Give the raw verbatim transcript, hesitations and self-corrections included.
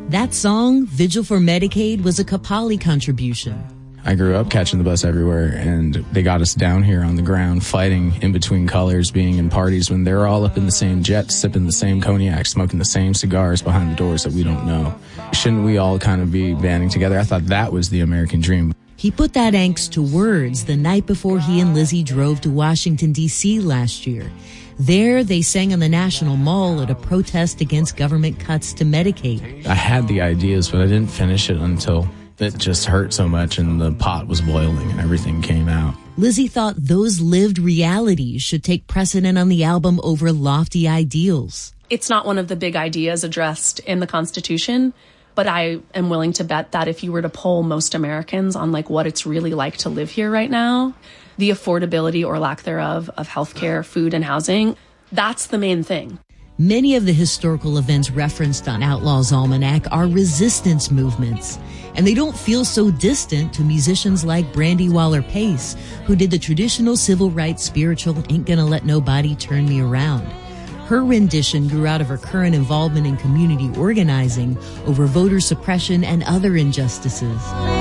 That song, Vigil for Medicaid, was a Kapali contribution. I grew up catching the bus everywhere, and they got us down here on the ground fighting in between colors, being in parties when they're all up in the same jet, sipping the same cognac, smoking the same cigars behind the doors that we don't know. Shouldn't we all kind of be banding together? I thought that was the American dream. He put that angst to words the night before he and Lizzie drove to Washington, D C last year. There, they sang on the National Mall at a protest against government cuts to Medicaid. I had the ideas, but I didn't finish it until it just hurt so much and the pot was boiling and everything came out. Lizzie thought those lived realities should take precedent on the album over lofty ideals. It's not one of the big ideas addressed in the Constitution, but I am willing to bet that if you were to poll most Americans on like what it's really like to live here right now, the affordability or lack thereof of healthcare, food, and housing, that's the main thing. Many of the historical events referenced on Outlaw's Almanac are resistance movements, and they don't feel so distant to musicians like Brandy Waller-Pace, who did the traditional civil rights spiritual Ain't Gonna Let Nobody Turn Me Around. Her rendition grew out of her current involvement in community organizing over voter suppression and other injustices.